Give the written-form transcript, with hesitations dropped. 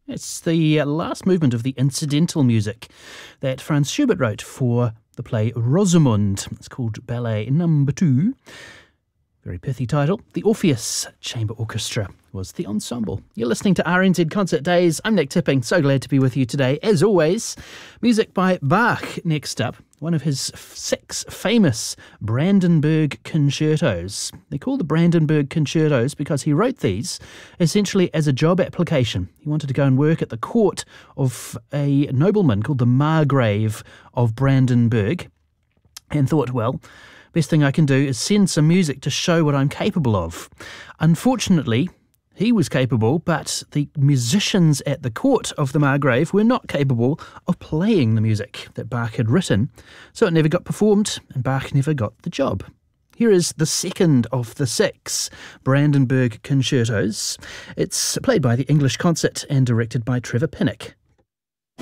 It's the last movement of the incidental music that Franz Schubert wrote for the play Rosamund. It's called Ballet Number 2. Very pithy title. The Orpheus Chamber Orchestra was the ensemble. You're listening to RNZ Concert Days. I'm Nick Tipping. So glad to be with you today. As always, music by Bach next up. One of his 6 famous Brandenburg concertos. They're called the Brandenburg concertos because he wrote these essentially as a job application. He wanted to go and work at the court of a nobleman called the Margrave of Brandenburg and thought, well, best thing I can do is send some music to show what I'm capable of. Unfortunately, he was capable, but the musicians at the court of the Margrave were not capable of playing the music that Bach had written, so it never got performed, and Bach never got the job. Here is the second of the 6 Brandenburg concertos. It's played by the English Concert and directed by Trevor Pinnock.